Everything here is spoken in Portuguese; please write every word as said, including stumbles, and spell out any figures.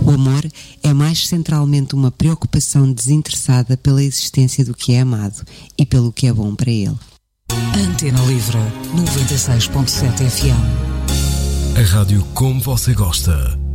O amor é mais centralmente uma preocupação desinteressada pela existência do que é amado e pelo que é bom para ele. Antena Livre, noventa e seis ponto sete F M. A rádio como você gosta.